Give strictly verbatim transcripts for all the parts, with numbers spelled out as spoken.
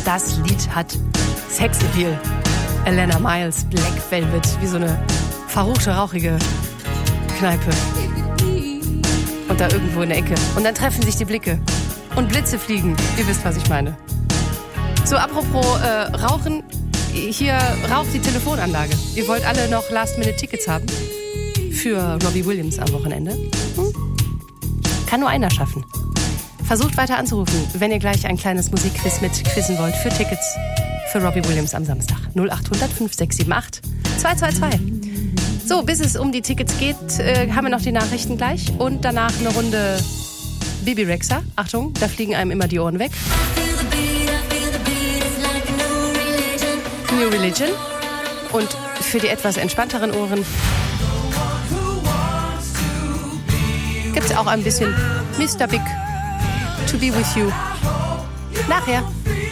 Das Lied hat Sexappeal. Elena Miles, Black Velvet, wie so eine verruchte, rauchige Kneipe. Und da irgendwo in der Ecke. Und dann treffen sich die Blicke. Und Blitze fliegen. Ihr wisst, was ich meine. So, apropos äh, Rauchen. Hier raucht die Telefonanlage. Ihr wollt alle noch Last-Minute-Tickets haben? Für Robbie Williams am Wochenende? Hm? Kann nur einer schaffen. Versucht weiter anzurufen, wenn ihr gleich ein kleines Musikquiz mit quizzen wollt für Tickets für Robbie Williams am Samstag. null acht hundert fünf sechs sieben acht zwei zwei zwei. So, bis es um die Tickets geht, äh, haben wir noch die Nachrichten gleich. Und danach eine Runde Bibi Rexha. Achtung, da fliegen einem immer die Ohren weg. New Religion. Und für die etwas entspannteren Ohren gibt es auch ein bisschen Mister Big, To Be With You. Nachher.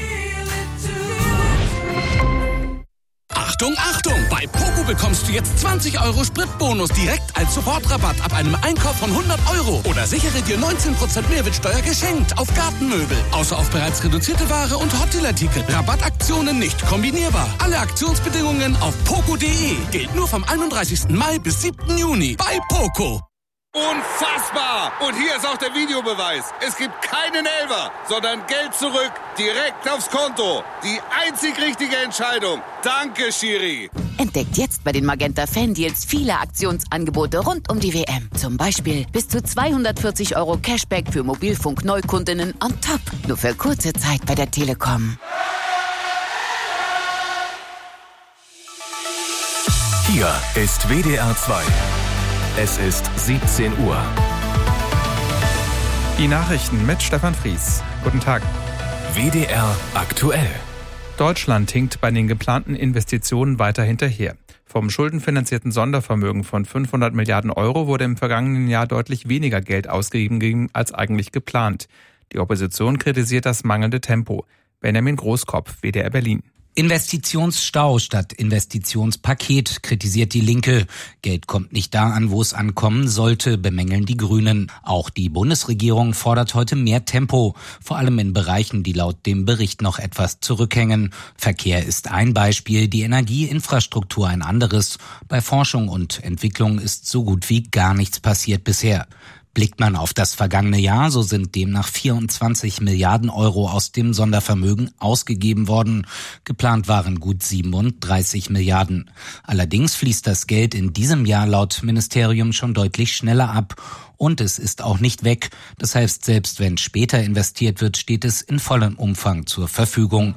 Achtung, Achtung! Bei Poco bekommst du jetzt zwanzig Euro Spritbonus direkt als Sofortrabatt ab einem Einkauf von hundert Euro. Oder sichere dir neunzehn Prozent Mehrwertsteuer geschenkt auf Gartenmöbel. Außer auf bereits reduzierte Ware und Hotelartikel. Rabattaktionen nicht kombinierbar. Alle Aktionsbedingungen auf poco punkt de. Gilt nur vom einunddreißigsten Mai bis siebten Juni bei Poco. Unfassbar! Und hier ist auch der Videobeweis. Es gibt keinen Elfer, sondern Geld zurück, direkt aufs Konto. Die einzig richtige Entscheidung. Danke, Schiri. Entdeckt jetzt bei den Magenta Fan-Deals viele Aktionsangebote rund um die W M. Zum Beispiel bis zu zweihundertvierzig Euro Cashback für Mobilfunk-Neukundinnen on top. Nur für kurze Zeit bei der Telekom. Hier ist W D R zwei. Es ist siebzehn Uhr. Die Nachrichten mit Stefan Fries. Guten Tag. W D R aktuell. Deutschland hinkt bei den geplanten Investitionen weiter hinterher. Vom schuldenfinanzierten Sondervermögen von fünfhundert Milliarden Euro wurde im vergangenen Jahr deutlich weniger Geld ausgegeben als eigentlich geplant. Die Opposition kritisiert das mangelnde Tempo. Benjamin Großkopf, W D R Berlin. Investitionsstau statt Investitionspaket, kritisiert die Linke. Geld kommt nicht da an, wo es ankommen sollte, bemängeln die Grünen. Auch die Bundesregierung fordert heute mehr Tempo, vor allem in Bereichen, die laut dem Bericht noch etwas zurückhängen. Verkehr ist ein Beispiel, die Energieinfrastruktur ein anderes. Bei Forschung und Entwicklung ist so gut wie gar nichts passiert bisher. Blickt man auf das vergangene Jahr, so sind demnach vierundzwanzig Milliarden Euro aus dem Sondervermögen ausgegeben worden. Geplant waren gut siebenunddreißig Milliarden. Allerdings fließt das Geld in diesem Jahr laut Ministerium schon deutlich schneller ab. Und es ist auch nicht weg. Das heißt, selbst wenn später investiert wird, steht es in vollem Umfang zur Verfügung.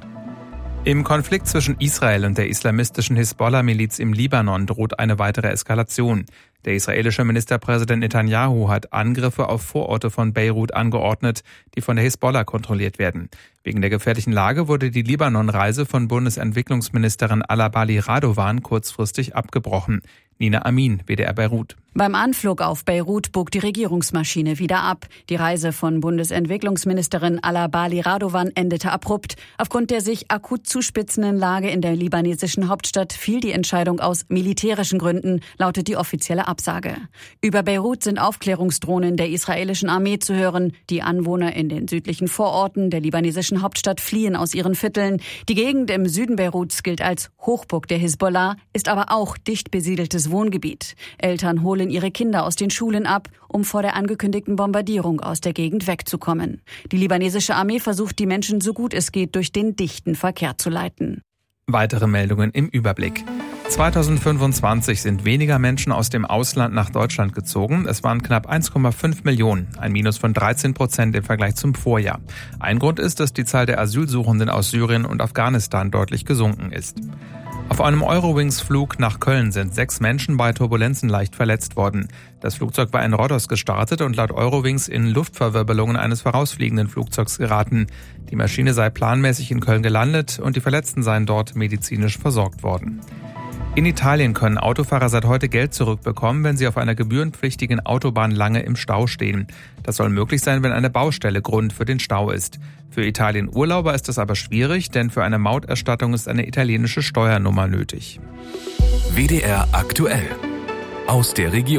Im Konflikt zwischen Israel und der islamistischen Hisbollah-Miliz im Libanon droht eine weitere Eskalation. Der israelische Ministerpräsident Netanyahu hat Angriffe auf Vororte von Beirut angeordnet, die von der Hisbollah kontrolliert werden. Wegen der gefährlichen Lage wurde die Libanon-Reise von Bundesentwicklungsministerin Alabali Radovan kurzfristig abgebrochen. Nina Amin, W D R Beirut. Beim Anflug auf Beirut bog die Regierungsmaschine wieder ab. Die Reise von Bundesentwicklungsministerin Alabali Radovan endete abrupt. Aufgrund der sich akut zuspitzenden Lage in der libanesischen Hauptstadt fiel die Entscheidung aus militärischen Gründen, lautet die offizielle Absage. Über Beirut sind Aufklärungsdrohnen der israelischen Armee zu hören. Die Anwohner in den südlichen Vororten der libanesischen Hauptstadt fliehen aus ihren Vierteln. Die Gegend im Süden Beiruts gilt als Hochburg der Hisbollah, ist aber auch dicht besiedeltes Wohngebiet. Eltern holen ihre Kinder aus den Schulen ab, um vor der angekündigten Bombardierung aus der Gegend wegzukommen. Die libanesische Armee versucht, die Menschen so gut es geht durch den dichten Verkehr zu leiten. Weitere Meldungen im Überblick. zweitausendfünfundzwanzig sind weniger Menschen aus dem Ausland nach Deutschland gezogen. Es waren knapp eins Komma fünf Millionen, ein Minus von dreizehn Prozent im Vergleich zum Vorjahr. Ein Grund ist, dass die Zahl der Asylsuchenden aus Syrien und Afghanistan deutlich gesunken ist. Auf einem Eurowings-Flug nach Köln sind sechs Menschen bei Turbulenzen leicht verletzt worden. Das Flugzeug war in Rhodos gestartet und laut Eurowings in Luftverwirbelungen eines vorausfliegenden Flugzeugs geraten. Die Maschine sei planmäßig in Köln gelandet und die Verletzten seien dort medizinisch versorgt worden. In Italien können Autofahrer seit heute Geld zurückbekommen, wenn sie auf einer gebührenpflichtigen Autobahn lange im Stau stehen. Das soll möglich sein, wenn eine Baustelle Grund für den Stau ist. Für Italien-Urlauber ist das aber schwierig, denn für eine Mauterstattung ist eine italienische Steuernummer nötig. W D R aktuell. Aus der Region.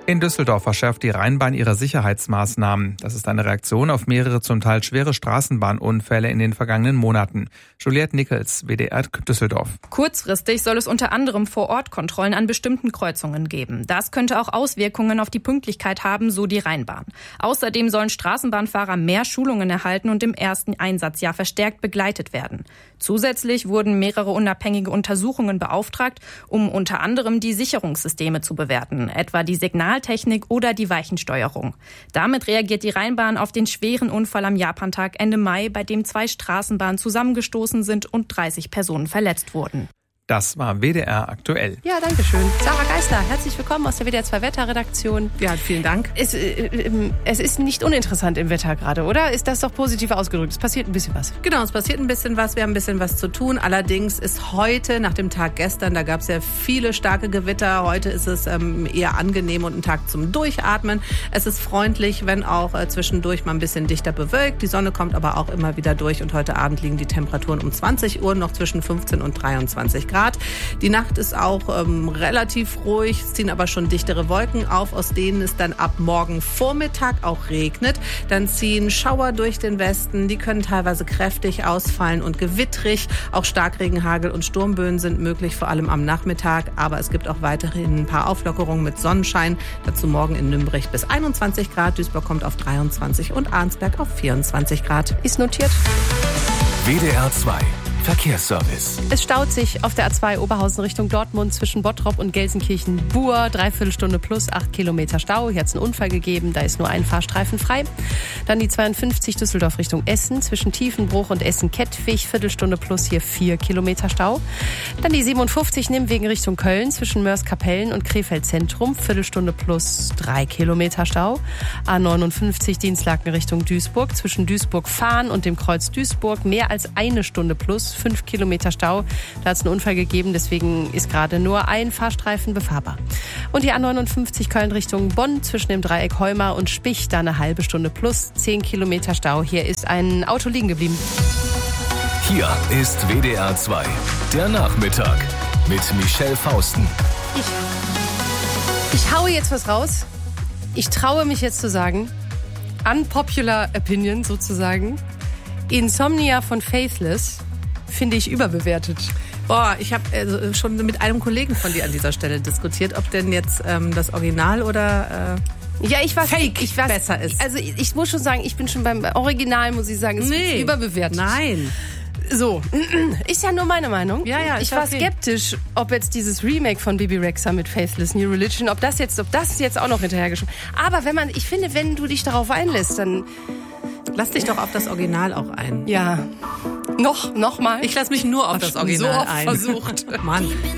In Düsseldorf verschärft die Rheinbahn ihre Sicherheitsmaßnahmen. Das ist eine Reaktion auf mehrere zum Teil schwere Straßenbahnunfälle in den vergangenen Monaten. Juliette Nickels, W D R Düsseldorf. Kurzfristig soll es unter anderem Vor-Ort-Kontrollen an bestimmten Kreuzungen geben. Das könnte auch Auswirkungen auf die Pünktlichkeit haben, so die Rheinbahn. Außerdem sollen Straßenbahnfahrer mehr Schulungen erhalten und im ersten Einsatzjahr verstärkt begleitet werden. Zusätzlich wurden mehrere unabhängige Untersuchungen beauftragt, um unter anderem die Sicherungssysteme zu bewerten, etwa die Signaltechnik oder die Weichensteuerung. Damit reagiert die Rheinbahn auf den schweren Unfall am Japantag Ende Mai, bei dem zwei Straßenbahnen zusammengestoßen sind und dreißig Personen verletzt wurden. Das war W D R aktuell. Ja, danke schön. Sarah Geisler, herzlich willkommen aus der W D R zwei Wetterredaktion. Ja, vielen Dank. Es, äh, es ist nicht uninteressant im Wetter gerade, oder? Ist das doch positiv ausgedrückt? Es passiert ein bisschen was. Genau, es passiert ein bisschen was. Wir haben ein bisschen was zu tun. Allerdings ist heute, nach dem Tag gestern, da gab es ja viele starke Gewitter. Heute ist es ähm, eher angenehm und ein Tag zum Durchatmen. Es ist freundlich, wenn auch äh, zwischendurch mal ein bisschen dichter bewölkt. Die Sonne kommt aber auch immer wieder durch und heute Abend liegen die Temperaturen um zwanzig Uhr noch zwischen fünfzehn und dreiundzwanzig Grad. Die Nacht ist auch ähm, relativ ruhig, es ziehen aber schon dichtere Wolken auf, aus denen es dann ab morgen Vormittag auch regnet. Dann ziehen Schauer durch den Westen, die können teilweise kräftig ausfallen und gewittrig. Auch Starkregen, Hagel und Sturmböen sind möglich, vor allem am Nachmittag. Aber es gibt auch weiterhin ein paar Auflockerungen mit Sonnenschein. Dazu morgen in Nürnberg bis einundzwanzig Grad, Duisburg kommt auf dreiundzwanzig und Arnsberg auf vierundzwanzig Grad. Ist notiert. W D R zwei Verkehrsservice. Es staut sich auf der A zwei Oberhausen Richtung Dortmund zwischen Bottrop und Gelsenkirchen-Buhr. Dreiviertelstunde plus acht Kilometer Stau. Hier hat es einen Unfall gegeben, da ist nur ein Fahrstreifen frei. Dann die zweiundfünfzig Düsseldorf Richtung Essen zwischen Tiefenbruch und Essen-Kettwig. Viertelstunde plus hier vier Kilometer Stau. Dann die siebenundfünfzig Nimwegen Richtung Köln zwischen Mörs-Kapellen und Krefeld Zentrum. Viertelstunde plus drei Kilometer Stau. A neunundfünfzig Dienstlaken Richtung Duisburg zwischen Duisburg-Fahn und dem Kreuz Duisburg. Mehr als eine Stunde plus. Fünf Kilometer Stau. Da hat es einen Unfall gegeben, deswegen ist gerade nur ein Fahrstreifen befahrbar. Und die A neunundfünfzig Köln Richtung Bonn zwischen dem Dreieck Heumar und Spich, da eine halbe Stunde plus zehn Kilometer Stau. Hier ist ein Auto liegen geblieben. Hier ist W D R zwei, der Nachmittag mit Michelle Fausten. Ich, ich haue jetzt was raus. Ich traue mich jetzt zu sagen, unpopular opinion sozusagen, Insomnia von Faithless finde ich überbewertet. Boah, ich habe also schon mit einem Kollegen von dir an dieser Stelle diskutiert, ob denn jetzt ähm, das Original oder äh, ja, ich weiß, Fake ich weiß, besser ist. Also ich, ich muss schon sagen, ich bin schon beim Original, muss ich sagen, es nee. ist überbewertet. Nein. So, ist ja nur meine Meinung. Ja, ja, ich war okay. skeptisch, ob jetzt dieses Remake von Bibi Rexha mit Faithless New Religion, ob das jetzt, ob das jetzt auch noch hinterhergeschoben. Aber wenn man, ich finde, wenn du dich darauf einlässt, dann lass dich doch auf das Original auch ein. Ja. Noch, noch mal. Ich lasse mich nur auf Hab das schon Original so oft ein. versucht. Mann.